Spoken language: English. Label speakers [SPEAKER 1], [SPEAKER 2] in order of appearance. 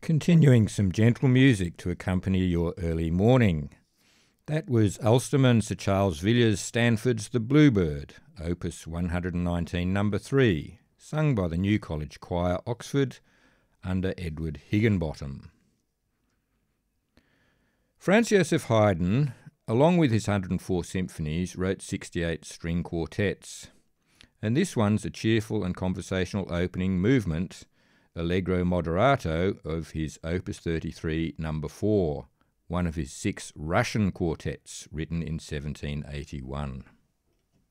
[SPEAKER 1] Continuing some gentle music to accompany your early morning. That was Ulsterman Sir Charles Villiers Stanford's The Bluebird, Opus 119 No. 3, sung by the New College Choir, Oxford, under Edward Higginbotham. Franz Joseph Haydn, along with his 104 symphonies, wrote 68 string quartets, and this one's a cheerful and conversational opening movement, Allegro Moderato, of his Opus 33 No. 4, one of his 6 Russian quartets written in 1781.